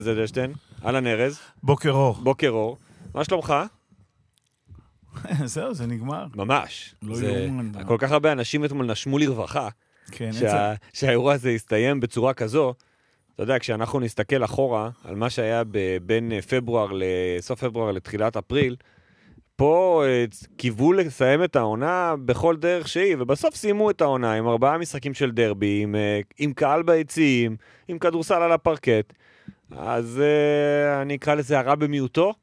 זה דשטיין, אהלן ארז. בוקר אור. בוקר אור. מה שלומך? זהו, זה נגמר. ממש. לא זה... יאומן. כל כך הרבה אנשים אתמול נשמו לרווחה, כן, שהאירוע הזה יסתיים בצורה כזו. אתה יודע, כשאנחנו נסתכל אחורה על מה שהיה בין סוף פברואר לתחילת אפריל, פה קיוו לסיים את העונה בכל דרך שהיא, ובסוף סיימו את העונה עם 4 משחקים של דרבי, עם קהל ביציעים, עם כדורסל על הפרקט. אז אני אקרא לזה הרע במיעוטו.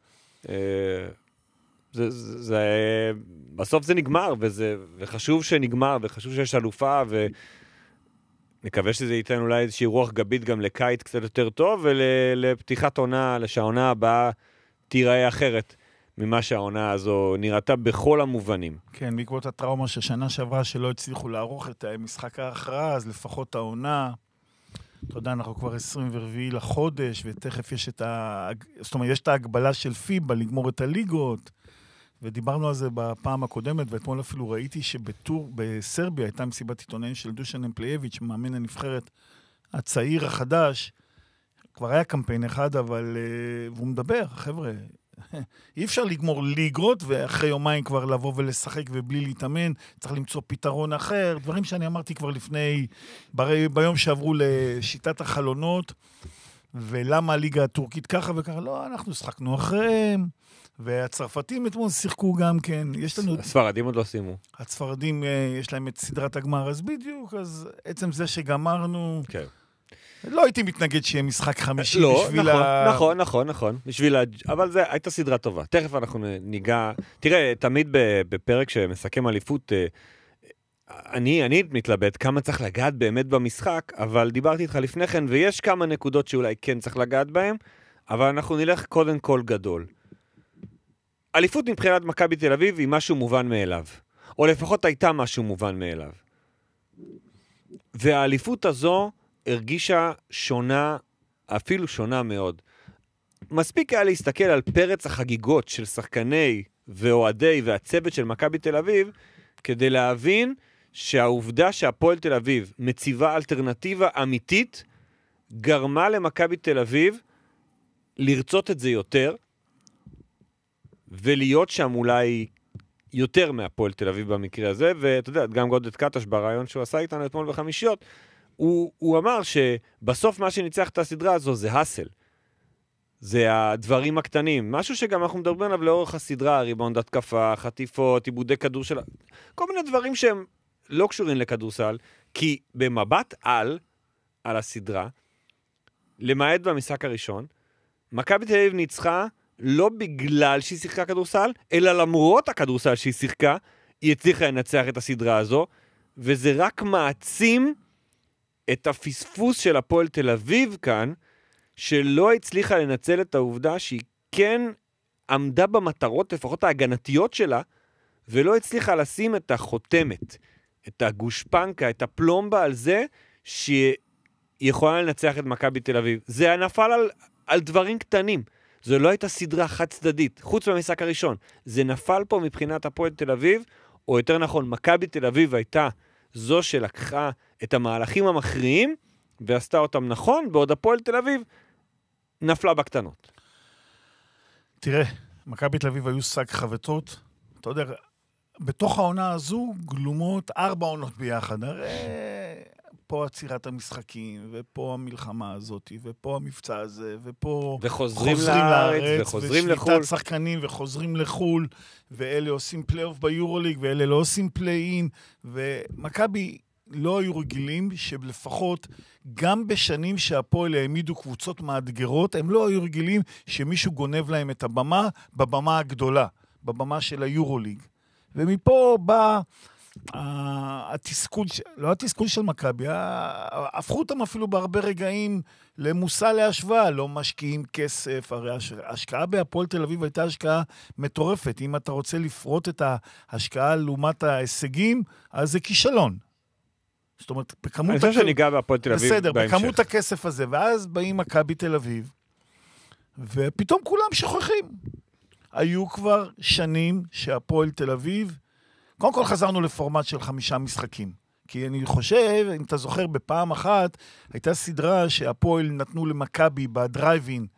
בסוף זה נגמר, וחשוב שנגמר, וחשוב שיש אלופה, ונקווה שזה ייתן אולי איזושהי רוח גבית גם לקיץ קצת יותר טוב, ולפתיחת עונה, שהעונה הבאה תיראה אחרת ממה שהעונה הזו נראתה בכל המובנים. כן, בעקבות הטראומה ששנה שעברה שלא הצליחו לערוך את משחק ההכרעה, אז לפחות העונה, אתה יודע, אנחנו כבר 24 לחודש, ותכף יש זאת אומרת, יש את ההגבלה של פיבה לגמור את הליגות, ודיברנו על זה בפעם הקודמת, ואתמול אפילו ראיתי בסרביה הייתה מסיבת עיתונאים של דושן אמפלייביץ', מאמן הנבחרת הצעיר החדש, כבר היה קמפיין אחד, אבל והוא מדבר, חבר'ה, אי אפשר לגמור ליגות, ואחרי יומיים כבר לבוא ולשחק ובלי להתאמן, צריך למצוא פתרון אחר, דברים שאני אמרתי כבר לפני, ביום שעברו לשיטת החלונות, ולמה הליגה הטורקית ככה וככה, לא, אנחנו שחקנו אחריהם, והצרפתים אתמול שיחקו גם כן, יש לנו... הספרדים עוד לא סיימו. הספרדים, יש להם את סדרת הגמר, אז בדיוק, אז עצם זה שגמרנו... כן. לא הייתי מתנגד שיהיה משחק חמישי בשביל נכון. אבל זה הייתה סדרה טובה. תכף אנחנו ניגע... תראה, תמיד בפרק שמסכם אליפות, אני מתלבט כמה צריך לגעת באמת במשחק, אבל דיברתי איתך לפני כן, ויש כמה נקודות שאולי כן צריך לגעת בהן, אבל אנחנו נלך קודם כל גדול. אליפות מבחינת מכבי תל אביב היא משהו מובן מאליו. או לפחות הייתה משהו מובן מאליו. והאליפות הזו הרגישה שונה, אפילו שונה מאוד. מספיק היה להסתכל על פרץ החגיגות של שחקני ואוהדי והצוות של מכבי תל אביב, כדי להבין שהעובדה שהפועל תל אביב מציבה אלטרנטיבה אמיתית, גרמה למכבי תל אביב לרצות את זה יותר, ולהיות שם אולי יותר מהפועל תל אביב במקרה הזה, ואתה יודע, גם גודד קטש ברעיון שהוא עשה איתנו אתמול בחמישיות, הוא אמר שבסוף מה שניצח את הסדרה הזו זה הסל. זה הדברים הקטנים. משהו שגם אנחנו מדברים עליו לאורך הסדרה, ריבאונד התקפה, חטיפות, עיבודי כדור של... כל מיני דברים שהם לא קשורים לכדורסל, כי במבט על הסדרה, למעט במשחק הראשון, מכבי תל אביב ניצחה לא בגלל שהיא שיחקה כדורסל, אלא למרות הכדורסל שהיא שיחקה, היא הצליחה לנצח את הסדרה הזו, וזה רק מעצים את הפספוס של הפועל תל אביב כאן, שלא הצליחה לנצל את העובדה שהיא כן עמדה במטרות, לפחות ההגנתיות שלה, ולא הצליחה לשים את החותמת, את הגושפנקה, את הפלומבה על זה, שהיא יכולה לנצח את מכבי תל אביב. זה נפל על דברים קטנים. זו לא הייתה סדרה חד צדדית, חוץ מהמשחק הראשון. זה נפל פה מבחינת הפועל תל אביב, או יותר נכון, מכבי תל אביב הייתה זו שלקחה את המהלכים המכריעים, ועשתה אותם נכון, בעוד הפועל תל אביב נפלה בקטנות. תראה, מכבי תל אביב היו שק חבטות, אתה יודע, בתוך העונה הזו גלומות 4 עונות ביחד, הרי פה עצירת המשחקים, ופה המלחמה הזאת, ופה המבצע הזה, ופה וחוזרים לארץ, וחוזרים לחול. ושביתת שחקנים, וחוזרים לחול, ואלה עושים פלייאוף ביורוליג, ואלה לא עושים פליין, ומכבי לא היו רגילים שלפחות גם בשנים שהפועל העמידו קבוצות מאתגרות, הם לא היו רגילים שמישהו גונב להם את הבמה, בבמה הגדולה, בבמה של היורוליג. ומפה בא התסכול, לא התסכול של מכבי, הפכו אותם אפילו בהרבה רגעים למושא להשוואה, לא משקיעים כסף, הרי ההשקעה בהפועל תל אביב הייתה השקעה מטורפת, אם אתה רוצה לפרוט את ההשקעה לעומת ההישגים, אז זה כישלון. זאת אומרת, בכמות... אני חושב שניגע בהפועל תל אביב בסדר, בהמשך. בכמות הכסף הזה, ואז באים מכבי תל אביב, ופתאום כולם שוכחים. היו כבר שנים שהפועל תל אביב, קודם כל חזרנו לפורמט של 5 משחקים, כי אני חושב, אם אתה זוכר, בפעם אחת, הייתה סדרה שהפועל נתנו למכבי בדרייבין,